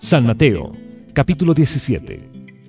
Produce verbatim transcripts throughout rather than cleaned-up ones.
San Mateo, capítulo diecisiete.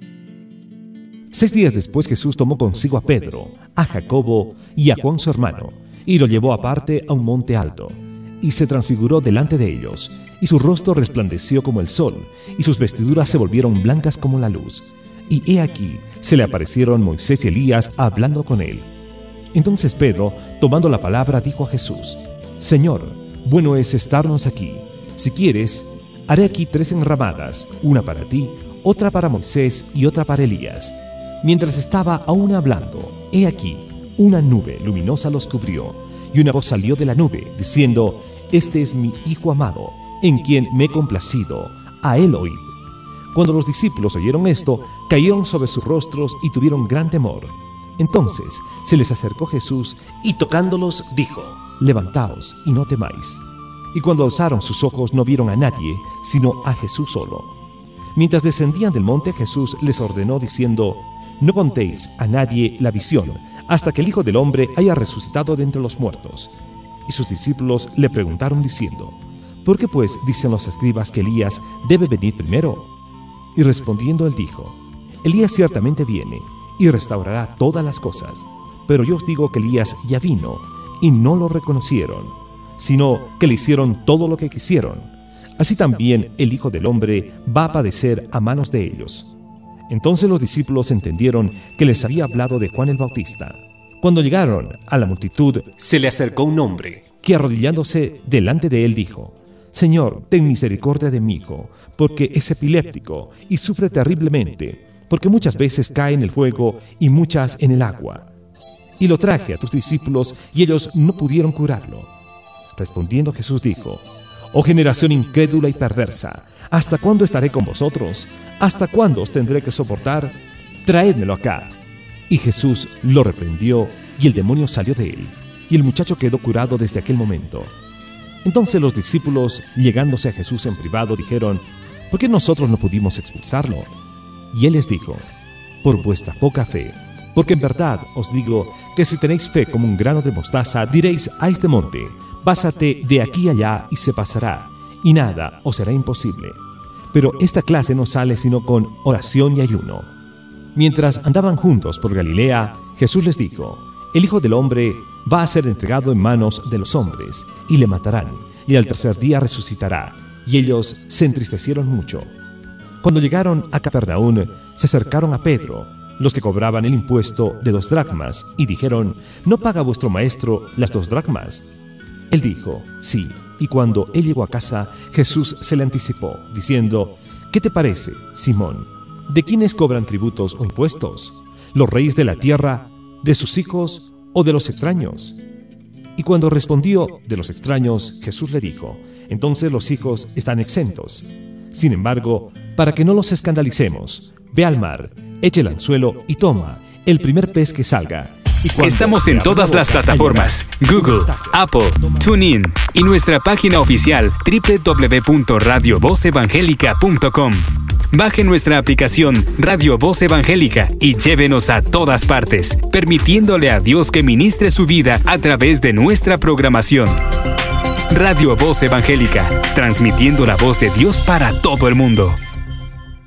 Seis días después Jesús tomó consigo a Pedro, a Jacobo y a Juan su hermano, y lo llevó aparte a un monte alto, y se transfiguró delante de ellos, y su rostro resplandeció como el sol, y sus vestiduras se volvieron blancas como la luz. Y he aquí, se le aparecieron Moisés y Elías hablando con él. Entonces Pedro, tomando la palabra, dijo a Jesús: Señor, bueno es estarnos aquí. Si quieres, haré aquí tres enramadas, una para ti, otra para Moisés y otra para Elías. Mientras estaba aún hablando, he aquí, una nube luminosa los cubrió, y una voz salió de la nube, diciendo: Este es mi Hijo amado, en quien me he complacido, a él oíd. Cuando los discípulos oyeron esto, cayeron sobre sus rostros y tuvieron gran temor. Entonces se les acercó Jesús y tocándolos dijo: Levantaos y no temáis. Y cuando alzaron sus ojos no vieron a nadie, sino a Jesús solo. Mientras descendían del monte, Jesús les ordenó diciendo: No contéis a nadie la visión, hasta que el Hijo del Hombre haya resucitado de entre los muertos. Y sus discípulos le preguntaron diciendo: ¿Por qué pues dicen los escribas que Elías debe venir primero? Y respondiendo él dijo: Elías ciertamente viene, y restaurará todas las cosas. Pero yo os digo que Elías ya vino, y no lo reconocieron, sino que le hicieron todo lo que quisieron. Así también el Hijo del Hombre va a padecer a manos de ellos. Entonces los discípulos entendieron que les había hablado de Juan el Bautista. Cuando llegaron a la multitud, se le acercó un hombre, que arrodillándose delante de él dijo: Señor, ten misericordia de mi hijo, porque es epiléptico y sufre terriblemente, porque muchas veces cae en el fuego y muchas en el agua. Y lo traje a tus discípulos, y ellos no pudieron curarlo. Respondiendo Jesús dijo: Oh generación incrédula y perversa, ¿hasta cuándo estaré con vosotros? ¿Hasta cuándo os tendré que soportar? Traédmelo acá. Y Jesús lo reprendió, y el demonio salió de él, y el muchacho quedó curado desde aquel momento. Entonces los discípulos, llegándose a Jesús en privado, dijeron: ¿Por qué nosotros no pudimos expulsarlo? Y él les dijo: Por vuestra poca fe. Porque en verdad os digo que si tenéis fe como un grano de mostaza, diréis a este monte: pásate de aquí allá, y se pasará, y nada os será imposible. Pero esta clase no sale sino con oración y ayuno. Mientras andaban juntos por Galilea, Jesús les dijo: El Hijo del Hombre va a ser entregado en manos de los hombres, y le matarán, y al tercer día resucitará. Y ellos se entristecieron mucho. Cuando llegaron a Capernaum, se acercaron a Pedro, los que cobraban el impuesto de dos dracmas, y dijeron: ¿No paga vuestro maestro las dos dracmas? Él dijo: Sí. Y cuando él llegó a casa, Jesús se le anticipó, diciendo: ¿Qué te parece, Simón? ¿De quiénes cobran tributos o impuestos? ¿Los reyes de la tierra, de sus hijos o de los extraños? Y cuando respondió: de los extraños, Jesús le dijo: Entonces los hijos están exentos. Sin embargo, para que no los escandalicemos, ve al mar, eche el anzuelo y toma el primer pez que salga. Estamos en todas las plataformas: Google, Apple, TuneIn y nuestra página oficial doble u doble u doble u punto radio voz evangélica punto com. Baje nuestra aplicación Radio Voz Evangélica y llévenos a todas partes, permitiéndole a Dios que ministre su vida a través de nuestra programación. Radio Voz Evangélica, transmitiendo la voz de Dios para todo el mundo.